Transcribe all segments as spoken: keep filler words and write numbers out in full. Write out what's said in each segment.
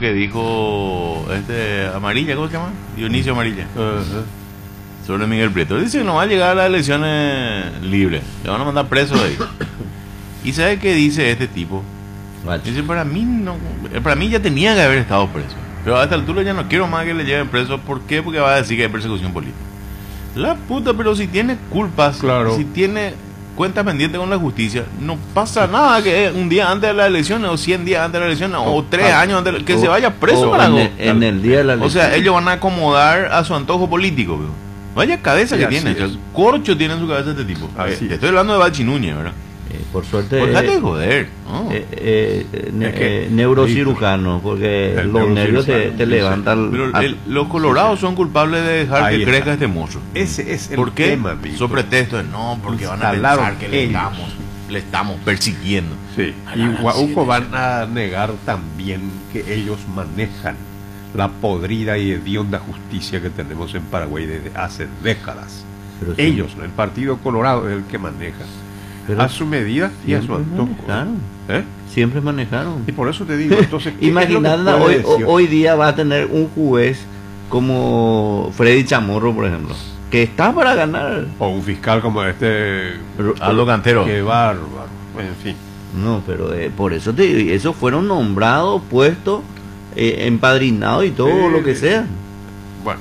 que dijo este Amarilla, ¿cómo se llama? Dionisio Amarilla. Uh-huh. Sobre Miguel Prieto. Dice que no va a llegar a las elecciones libres. Le van a mandar preso de ahí. ¿Y sabe qué dice este tipo? Dice, para mí no, para mí ya tenía que haber estado preso. Pero a esta altura ya no quiero más que le lleven preso. ¿Por qué? Porque va a decir que hay persecución política. La puta, pero si tiene culpas, claro. Si tiene cuentas pendientes con la justicia, no pasa nada que un día antes de las elecciones, o cien días antes de las elecciones, o, o tres años antes de la, que o, se vaya preso. Para en, el, en el día de la elección. O sea, ellos van a acomodar a su antojo político. Bro. Vaya cabeza que tiene. El corcho tiene en su cabeza este tipo. Eh, estoy hablando de Bachi Núñez, ¿verdad? Eh, por suerte. Pues dale de joder. No. Eh, eh, ne, es que, eh, neurocirujano, porque los nervios te, te levantan. Pero el, los colorados son culpables de dejar que crezca este monstruo. Ese es el ¿Por qué? tema, Su pretexto es no, porque van a pensar que le estamos, le estamos persiguiendo. Sí. Y Guauco van a negar también que ellos manejan la podrida y hedionda justicia que tenemos en Paraguay desde hace décadas. Pero sí. Ellos, el Partido Colorado, es el que maneja. Pero a su medida y a su antojo. ¿Eh? Siempre manejaron. Y por eso te digo, entonces, imagínate, hoy, hoy día va a tener un juez como Freddy Chamorro, por ejemplo, que está para ganar. O un fiscal como este Aldo Cantero. Qué bárbaro. En fin. No, pero eh, por eso te digo, esos fueron nombrados, puestos, eh, empadrinados y todo eh, lo que sea. Bueno.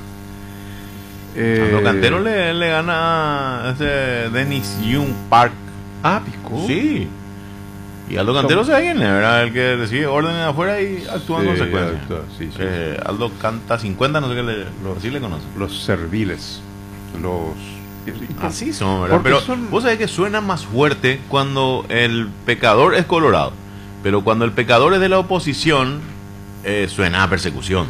Eh, Aldo Cantero le, le gana a ese Dennis Young Park. Ah, picó. Sí. Y Aldo Cantero se viene, ¿verdad? El que recibe órdenes afuera y actúa en sí, consecuencia. Actúa, sí, sí. Eh, Aldo canta cincuenta, no sé qué le, lo, sí le conoce. Los serviles. Los. Así son, ¿verdad? Pero son... vos sabés que suena más fuerte cuando el pecador es colorado. Pero cuando el pecador es de la oposición, eh, suena a persecución.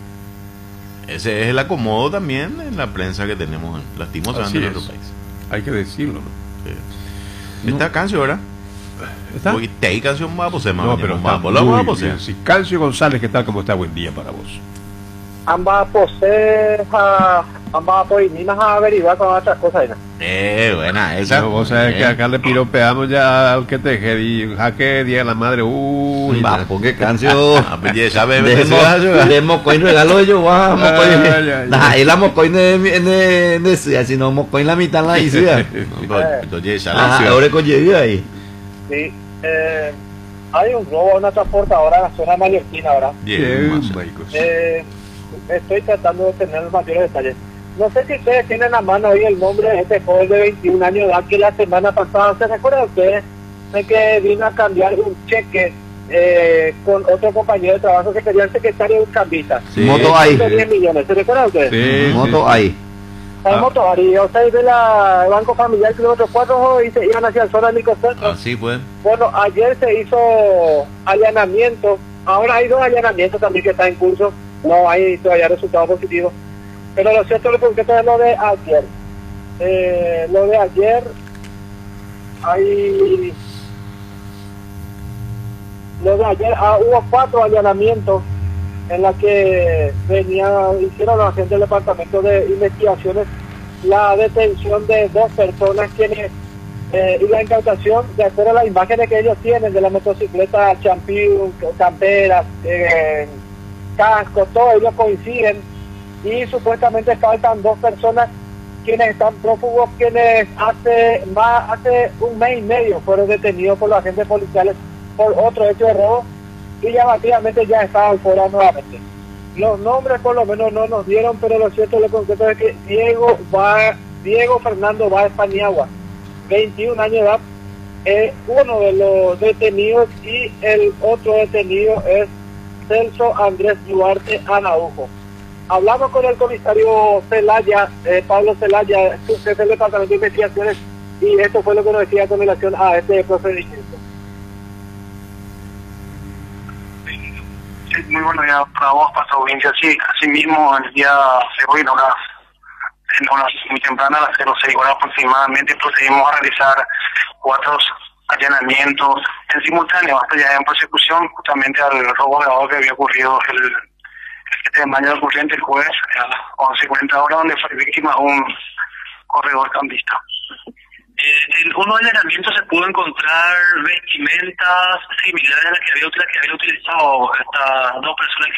Ese es el acomodo también en la prensa que tenemos lastimosamente en nuestro país. Hay que decirlo, ¿no? Sí. Esta no. canción, ¿verdad? ¿Está? Porque te hay canción más posee, no, pero está muy bien. Si Cancio González, ¿qué tal? ¿Cómo está? Buen día para vos. Amba posee a amba poininas a averiguar con otras cosas. Eh, buena esa. No, vos sabés eh. que acá le piropeamos ya al que te y jaque día de la madre. Uy, va, porque Cancio. Ya bebé. De mocoin regalo yo, va, mocoin. Nah, y la mocoin de de ciudad, si no mocoin la mitad la ciudad. Entonces ya la ciudad. Ahora con llega ahí. Sí, eh, hay un robo a una transportadora en la zona mallorquina, ¿verdad? Bien, eh, estoy tratando de tener los mayores detalles. No sé si ustedes tienen a mano ahí el nombre de este joven de veintiún años de edad que la semana pasada, ¿se recuerdan ustedes de que vino a cambiar un cheque eh, con otro compañero de trabajo que quería el secretario de un cambista? Sí. Moto ahí. diez millones, ¿se recuerdan ustedes? Sí, moto ahí. Hay ah. moto ahí, o sea, de la Banco Familiar kilómetro cuatro y se iban hacia el zona del microcentro. Ah, sí, pues. Bueno, ayer se hizo allanamiento, ahora hay dos allanamientos también que están en curso, no hay todavía resultados positivos. Pero lo cierto es que es lo de ayer. Eh, lo de ayer hay lo de ayer ah, hubo cuatro allanamientos en la que venía, hicieron los agentes del departamento de investigaciones la detención de dos personas quienes eh, y la incautación, de acuerdo a las imágenes que ellos tienen de la motocicleta, champion, camperas, eh, cascos, todos ellos coinciden y supuestamente faltan dos personas quienes están prófugos, quienes hace más hace un mes y medio fueron detenidos por los agentes policiales por otro hecho de robo y llamativamente ya estaban fuera nuevamente. Los nombres por lo menos no nos dieron, pero lo cierto, lo concreto es que Diego va Diego Fernando Báez Paniagua, veintiún años de edad, es uno de los detenidos y el otro detenido es Celso Andrés Duarte Anaujo. Hablamos con el comisario Celaya, eh, Pablo Celaya, jefe del Departamento de Investigaciones, y esto fue lo que nos decía con relación a este procedimiento. Sí, muy bueno ya para vos, para tu audiencia. Sí, así mismo el día de hoy, en horas, en horas muy tempranas, a las cero seis horas aproximadamente, procedimos a realizar cuatro allanamientos en simultáneo, hasta ya en persecución, justamente al robo de agua que había ocurrido el, el siete de mayo del corriente, el jueves, a las once cuarenta horas, donde fue víctima un corredor cambista. Eh, en uno de los allanamientos se pudo encontrar vestimentas similares a las que había, que había utilizado estas dos personas